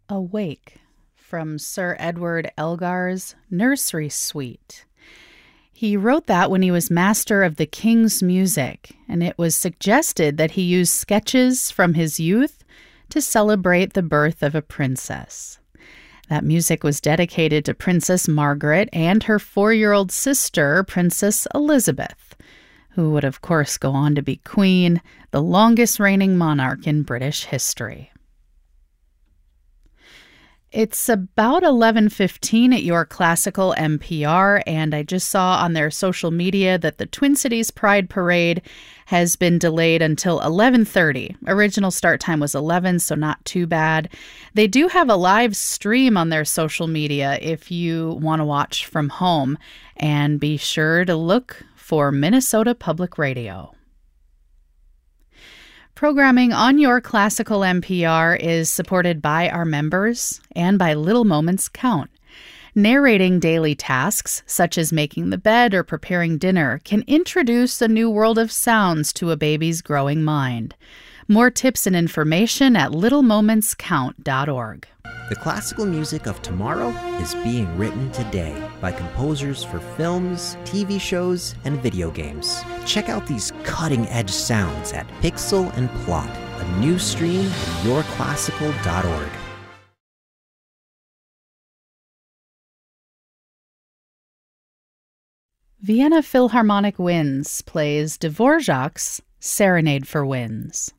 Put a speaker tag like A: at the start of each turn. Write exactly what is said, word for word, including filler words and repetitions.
A: Awake from Sir Edward Elgar's Nursery Suite. He wrote that when he was master of the king's music, and it was suggested that he use sketches from his youth to celebrate the birth of a princess. That music was dedicated to Princess Margaret and her four-year-old sister, Princess Elizabeth, who would of course go on to be Queen, the longest reigning monarch in British history. It's about eleven fifteen at your classical N P R, and I just saw on their social media that the Twin Cities Pride Parade has been delayed until eleven thirty. Original start time was eleven, so not too bad. They do have a live stream on their social media if you want to watch from home, and be sure to look for Minnesota Public Radio. Programming on your classical N P R is supported by our members and by Little Moments Count. Narrating daily tasks, such as making the bed or preparing dinner, can introduce a new world of sounds to a baby's growing mind. More tips and information at little moments count dot org.
B: The classical music of tomorrow is being written today by composers for films, T V shows, and video games. Check out these cutting-edge sounds at Pixel and Plot, a new stream at your classical dot org.
A: Vienna Philharmonic Winds plays Dvorak's Serenade for Winds.